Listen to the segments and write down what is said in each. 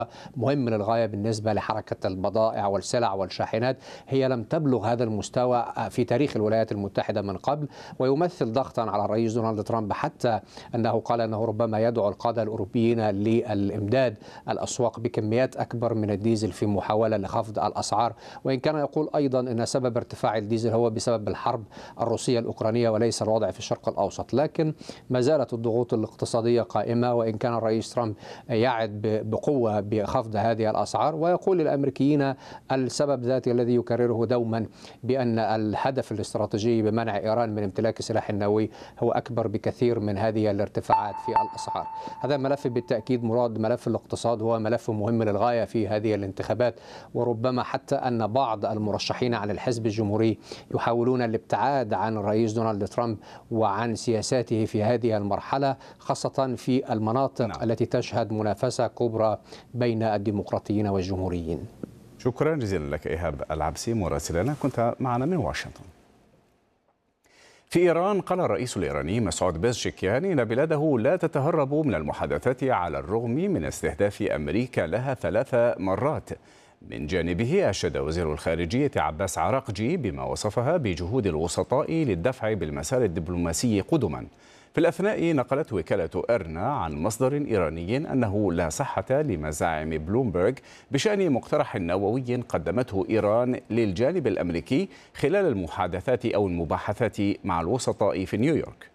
مهم للغاية بالنسبة لحركة البضائع والسلع والشاحنات. هي لم تبلغ هذا المستوى في تاريخ الولايات المتحدة من قبل، ويمثل ضغطا على الرئيس دونالد ترامب، حتى أنه قال أنه ربما يدعو القادة الأوروبيين للإمداد الأسواق بكميات أكبر من الديزل في محاولة لخفض الأسعار. وإن كان يقول أيضا أن سبب ارتفاع الديزل هو بسبب الحرب الروسية الأوكرانية وليس الوضع في الشرق الأوسط، لكن ما زالت الضغوط الاقتصادية قائمة. وإن كان الرئيس ترامب يعد بقوة بخفض هذه الأسعار، ويقول للأمريكيين السبب ذاتي الذي يكرره دوما بأن الهدف الاستراتيجي بمنع إيران من امتلاك السلاح النووي هو أكبر بكثير من هذه الارتفاعات في الأسعار. هذا الملف بالتأكيد مراد، ملف الاقتصاد هو ملف مهم للغاية في هذه الانتخابات، وربما حتى أن بعض المرشحين عن الحزب الجمهوري يحاولون الابتعاد عن الرئيس دونالد ترامب وعن سياساته في هذه المرحلة، خاصة في المناطق التي تشهد منافسة كبرى بين الديمقراطيين والجمهوريين. شكرا جزيلا لك إيهاب العبسي مراسلنا، كنت معنا من واشنطن. في إيران قال الرئيس الإيراني مسعود بيزشكيان إن بلاده لا تتهرب من المحادثات على الرغم من استهداف أمريكا لها 3 مرات. من جانبه أشاد وزير الخارجية عباس عراقجي بما وصفها بجهود الوسطاء للدفع بالمسار الدبلوماسي قدما. في الأثناء نقلت وكالة إرنا عن مصدر إيراني أنه لا صحة لمزاعم بلومبرغ بشأن مقترح نووي قدمته إيران للجانب الأمريكي خلال المحادثات أو المباحثات مع الوسطاء في نيويورك.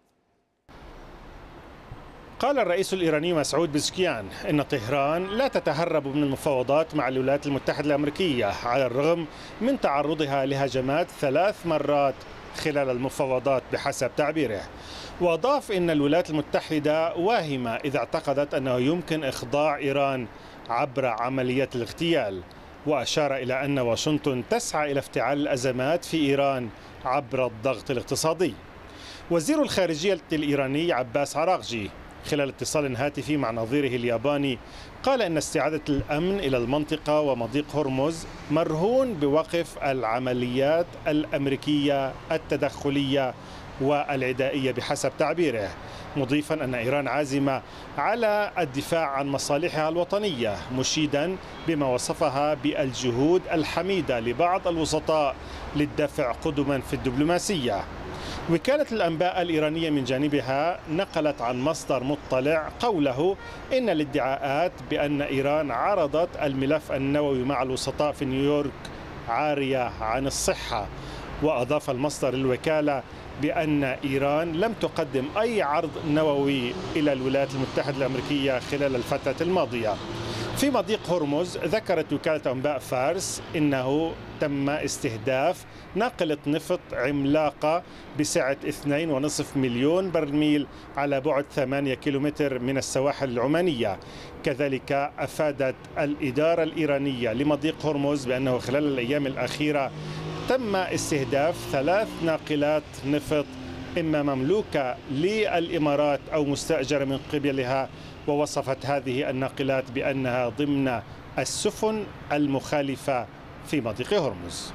قال الرئيس الإيراني مسعود بيزشكيان إن طهران لا تتهرب من المفاوضات مع الولايات المتحدة الأمريكية على الرغم من تعرضها لهجمات 3 مرات خلال المفاوضات بحسب تعبيره. وأضاف إن الولايات المتحدة واهمة إذا اعتقدت أنه يمكن إخضاع إيران عبر عمليات الاغتيال، وأشار إلى أن واشنطن تسعى إلى افتعال الأزمات في إيران عبر الضغط الاقتصادي. وزير الخارجية الإيراني عباس عراقجي خلال اتصال هاتفي مع نظيره الياباني قال إن استعادة الأمن إلى المنطقة ومضيق هرمز مرهون بوقف العمليات الأمريكية التدخلية والعدائية بحسب تعبيره، مضيفا أن إيران عازمة على الدفاع عن مصالحها الوطنية، مشيدا بما وصفها بالجهود الحميدة لبعض الوسطاء للدفع قدما في الدبلوماسية. وكالة الأنباء الإيرانية من جانبها نقلت عن مصدر مطلع قوله إن الادعاءات بأن إيران عرضت الملف النووي مع الوسطاء في نيويورك عارية عن الصحة. وأضاف المصدر الوكالة بأن إيران لم تقدم أي عرض نووي إلى الولايات المتحدة الأمريكية خلال الفترة الماضية. في مضيق هرمز ذكرت وكالة أنباء فارس إنه تم استهداف ناقلة نفط عملاقة بسعة 2.5 مليون برميل على بعد 8 كيلومتر من السواحل العمانية. كذلك أفادت الإدارة الإيرانية لمضيق هرمز بأنه خلال الأيام الأخيرة تم استهداف 3 ناقلات نفط إما مملوكة للإمارات أو مستأجرة من قبلها، ووصفت هذه الناقلات بأنها ضمن السفن المخالفة في مضيق هرمز.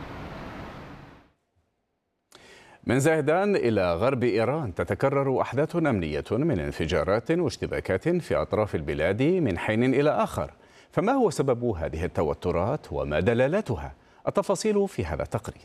من زاهدان إلى غرب إيران تتكرر أحداث أمنية من انفجارات واشتباكات في أطراف البلاد من حين إلى آخر. فما هو سبب هذه التوترات وما دلالاتها؟ التفاصيل في هذا التقرير.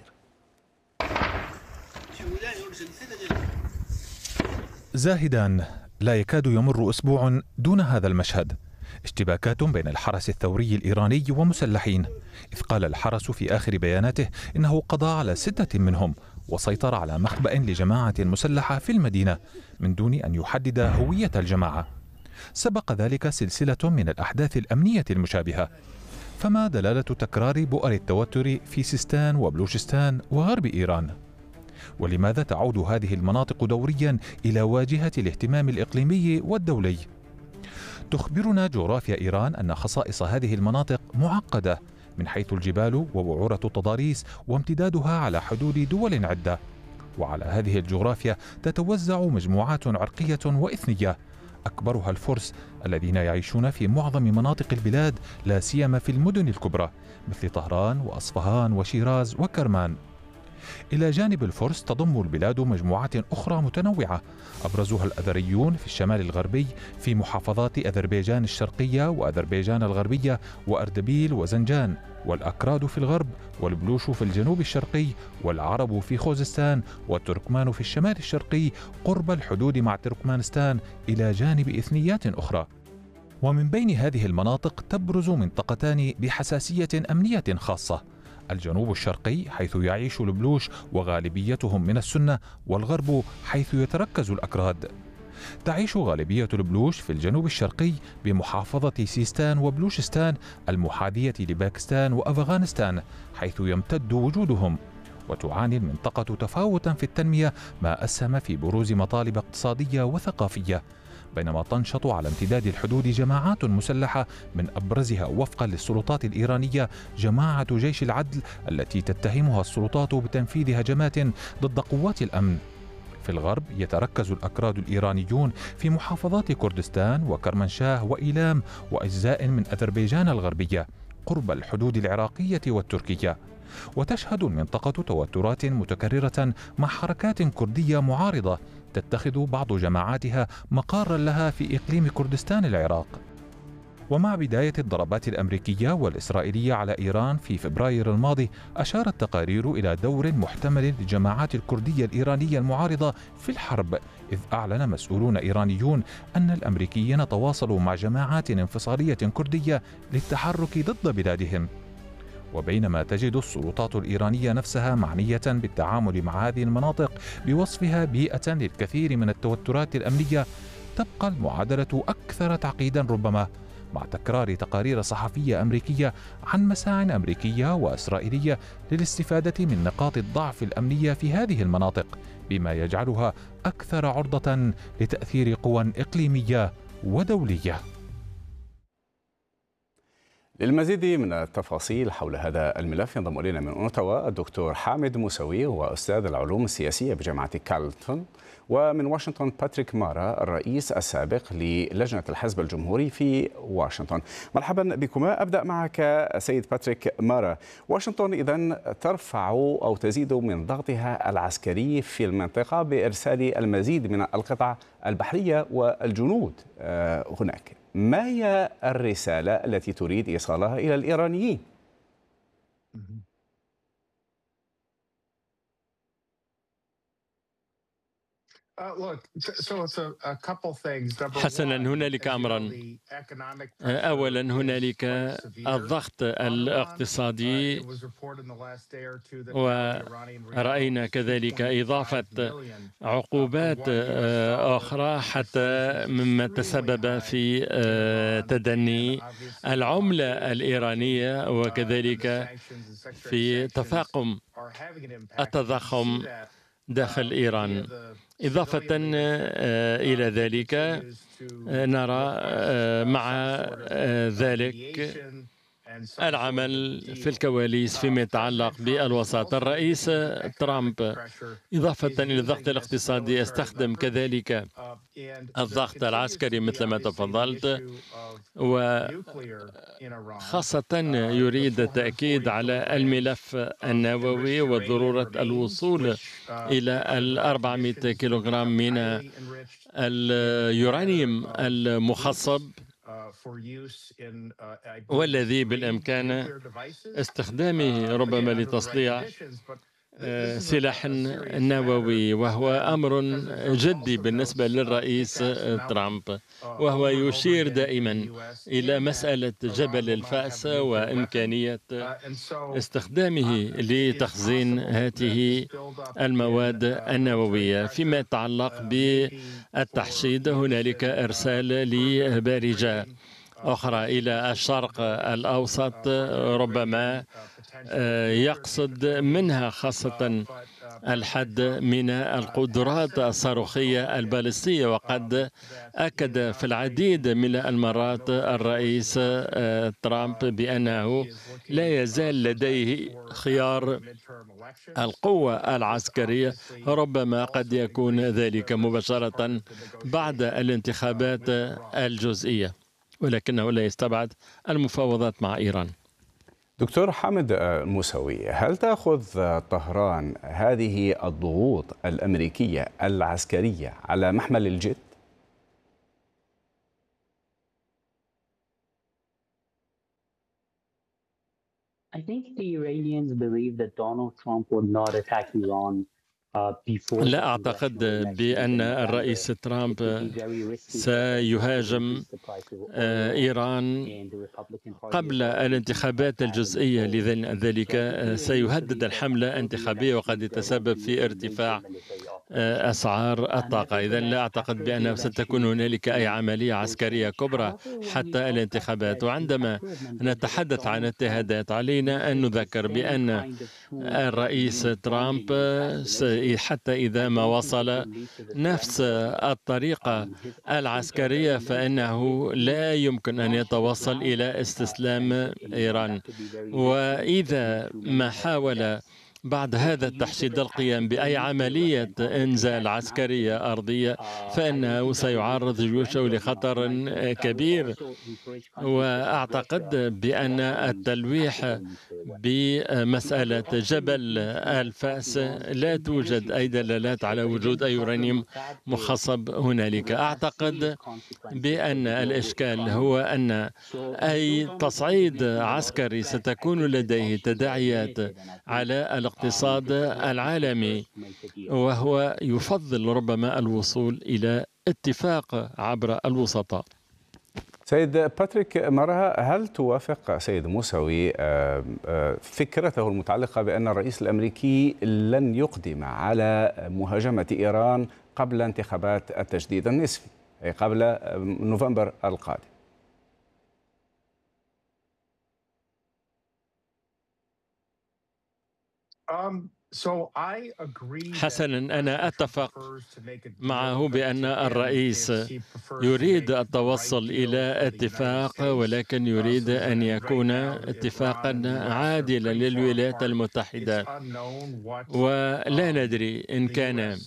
زاهدان لا يكاد يمر أسبوع دون هذا المشهد، اشتباكات بين الحرس الثوري الإيراني ومسلحين، إذ قال الحرس في آخر بياناته إنه قضى على 6 منهم وسيطر على مخبأ لجماعة مسلحة في المدينة من دون أن يحدد هوية الجماعة. سبق ذلك سلسلة من الأحداث الأمنية المشابهة. فما دلالة تكرار بؤر التوتر في سيستان وبلوشستان وغرب إيران؟ ولماذا تعود هذه المناطق دوريا إلى واجهة الاهتمام الإقليمي والدولي؟ تخبرنا جغرافيا إيران أن خصائص هذه المناطق معقدة من حيث الجبال ووعورة التضاريس وامتدادها على حدود دول عدة. وعلى هذه الجغرافيا تتوزع مجموعات عرقية وإثنية، أكبرها الفرس الذين يعيشون في معظم مناطق البلاد لا سيما في المدن الكبرى مثل طهران وأصفهان وشيراز وكرمان. إلى جانب الفرس تضم البلاد مجموعات أخرى متنوعة، أبرزها الأذريون في الشمال الغربي في محافظات أذربيجان الشرقية وأذربيجان الغربية وأردبيل وزنجان، والأكراد في الغرب، والبلوش في الجنوب الشرقي، والعرب في خوزستان، والتركمان في الشمال الشرقي قرب الحدود مع تركمانستان، إلى جانب إثنيات أخرى. ومن بين هذه المناطق تبرز منطقتان بحساسية أمنية خاصة: الجنوب الشرقي حيث يعيش البلوش وغالبيتهم من السنة، والغرب حيث يتركز الأكراد. تعيش غالبية البلوش في الجنوب الشرقي بمحافظة سيستان وبلوشستان المحاذية لباكستان وأفغانستان حيث يمتد وجودهم، وتعاني المنطقة تفاوتا في التنمية ما أسهم في بروز مطالب اقتصادية وثقافية، بينما تنشط على امتداد الحدود جماعات مسلحة من أبرزها وفقا للسلطات الإيرانية جماعة جيش العدل التي تتهمها السلطات بتنفيذ هجمات ضد قوات الأمن. في الغرب يتركز الأكراد الإيرانيون في محافظات كردستان وكرمنشاه وإيلام وأجزاء من أذربيجان الغربية قرب الحدود العراقية والتركية، وتشهد المنطقة توترات متكررة مع حركات كردية معارضة تتخذ بعض جماعاتها مقارا لها في إقليم كردستان العراق. ومع بداية الضربات الأمريكية والإسرائيلية على إيران في فبراير الماضي، أشارت تقارير إلى دور محتمل للجماعات الكردية الإيرانية المعارضة في الحرب، إذ أعلن مسؤولون إيرانيون أن الأمريكيين تواصلوا مع جماعات انفصالية كردية للتحرك ضد بلادهم. وبينما تجد السلطات الإيرانية نفسها معنية بالتعامل مع هذه المناطق بوصفها بيئة للكثير من التوترات الأمنية، تبقى المعادلة أكثر تعقيدا ربما، مع تكرار تقارير صحفية أمريكية عن مساع أمريكية وإسرائيلية للاستفادة من نقاط الضعف الأمنية في هذه المناطق، بما يجعلها أكثر عرضة لتأثير قوى إقليمية ودولية. للمزيد من التفاصيل حول هذا الملف ينضم إلينا من أوتاوا الدكتور حامد موسوي وأستاذ العلوم السياسية بجامعة كارلتون، ومن واشنطن باتريك مارا الرئيس السابق للجنة الحزب الجمهوري في واشنطن. مرحبا بكما. أبدأ معك سيد باتريك مارا. واشنطن إذن ترفع أو تزيد من ضغطها العسكري في المنطقة بإرسال المزيد من القطع البحرية والجنود هناك. ما هي الرسالة التي تريد إيصالها إلى الإيرانيين؟ حسنا، هنالك أمرا. أولا هنالك الضغط الاقتصادي، ورأينا كذلك إضافة عقوبات أخرى حتى مما تسبب في تدني العملة الإيرانية وكذلك في تفاقم التضخم داخل إيران. إضافة إلى ذلك نرى مع ذلك العمل في الكواليس فيما يتعلق بالوساطة. الرئيس ترامب إضافة إلى الضغط الاقتصادي استخدم كذلك الضغط العسكري مثل ما تفضلت، وخاصة يريد التأكيد على الملف النووي وضرورة الوصول إلى 400 كيلوغرام من اليورانيوم المخصب، والذي بالإمكان استخدامه ربما لتصنيع سلاح نووي، وهو أمر جدي بالنسبة للرئيس ترامب، وهو يشير دائما إلى مسألة جبل الفأس وإمكانية استخدامه لتخزين هذه المواد النووية. فيما يتعلق بالتحشيد هنالك إرسال لبارجة أخرى إلى الشرق الأوسط، ربما يقصد منها خاصة الحد من القدرات الصاروخية البالستية. وقد أكد في العديد من المرات الرئيس ترامب بأنه لا يزال لديه خيار القوة العسكرية، ربما قد يكون ذلك مباشرة بعد الانتخابات الجزئية، ولكنه لا يستبعد المفاوضات مع إيران. دكتور حامد موسوي، هل تأخذ طهران هذه الضغوط الأمريكية العسكرية على محمل الجد؟ لا أعتقد بأن الرئيس ترامب سيهاجم إيران قبل الانتخابات الجزئية، لذلك سيهدد الحملة الانتخابية وقد يتسبب في ارتفاع أسعار الطاقة. إذن لا أعتقد بأنه ستكون هنالك أي عملية عسكرية كبرى حتى الانتخابات. وعندما نتحدث عن اضطهادات علينا أن نذكر بأن الرئيس ترامب حتى إذا ما وصل نفس الطريقة العسكرية فإنه لا يمكن أن يتوصل إلى استسلام إيران، وإذا ما حاول بعد هذا التحشيد القيام بأي عملية إنزال عسكرية أرضية فإنه سيعرض جيوشه لخطر كبير. وأعتقد بأن التلويح بمسألة جبل الفأس لا توجد أي دلالات على وجود أي يورانيوم مخصب هنالك. أعتقد بأن الإشكال هو أن أي تصعيد عسكري ستكون لديه تداعيات على الاقتصاد العالمي، وهو يفضل ربما الوصول إلى اتفاق عبر الوسطاء. سيد باتريك مرها، هل توافق سيد موسوي فكرته المتعلقة بأن الرئيس الأمريكي لن يقدم على مهاجمة إيران قبل انتخابات التجديد النصفي، أي قبل نوفمبر القادم؟ حسنا، أنا أتفق معه بأن الرئيس يريد التوصل إلى اتفاق، ولكن يريد أن يكون اتفاقا عادلا للولايات المتحدة. ولا ندري إن كان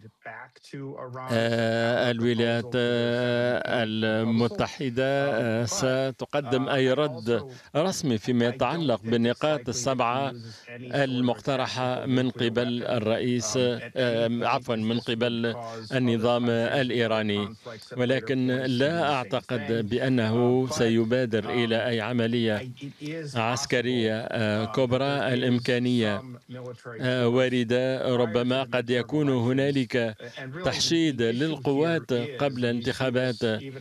الولايات المتحدة ستقدم أي رد رسمي فيما يتعلق بالنقاط السبعة المقترحة من قبل الرئيس من قبل النظام الإيراني، ولكن لا أعتقد بأنه سيبادر إلى أي عملية عسكرية كبرى. الإمكانية واردة، ربما قد يكون هنالك تحشيد للقوات قبل انتخابات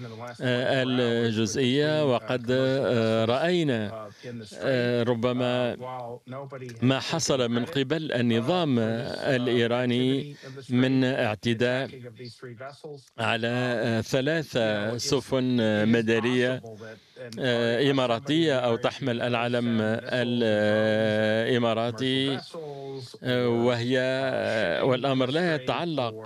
الجزئية، وقد رأينا ربما ما حصل من قبل النظام الإيراني من اعتداء على 3 سفن مدارية إماراتية أو تحمل العلم الإماراتي، والأمر لا يتعلق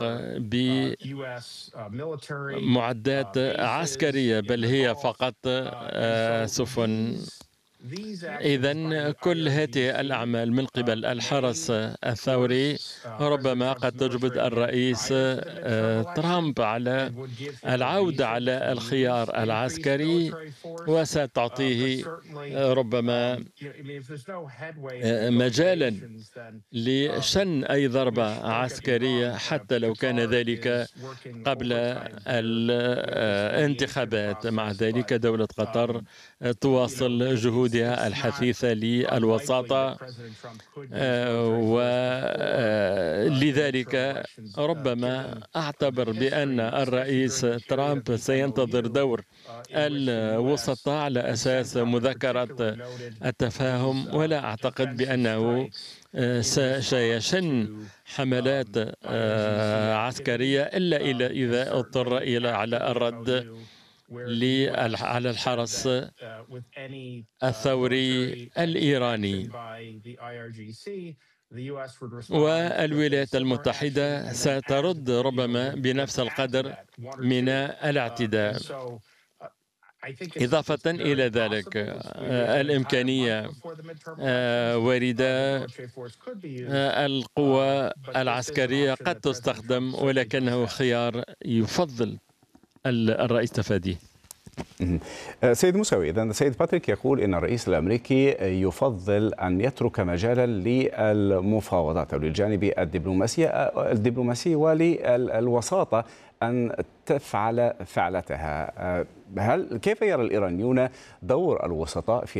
بمعدات عسكرية بل هي فقط سفن. إذن كل هذه الأعمال من قبل الحرس الثوري ربما قد تجبد الرئيس ترامب على العودة على الخيار العسكري، وستعطيه ربما مجالا لشن أي ضربة عسكرية حتى لو كان ذلك قبل الانتخابات. مع ذلك دولة قطر تواصل جهودها الحثيثة للوساطة، ولذلك ربما أعتبر بأن الرئيس ترامب سينتظر دور الوسطاء على أساس مذكرة التفاهم، ولا أعتقد بأنه سيشن حملات عسكرية إلا إذا اضطر على الرد على الحرس الثوري الإيراني. والولايات المتحدة سترد ربما بنفس القدر من الاعتداء. إضافة إلى ذلك الإمكانية واردة، القوى العسكرية قد تستخدم، ولكنه خيار يفضل الرئيس تفاديه. سيد موسوي، إذن السيد باتريك يقول إن الرئيس الأمريكي يفضل أن يترك مجالا للمفاوضات أو للجانب الدبلوماسي وللوساطة أن تفعل فعلتها. كيف يرى الإيرانيون دور الوسطاء في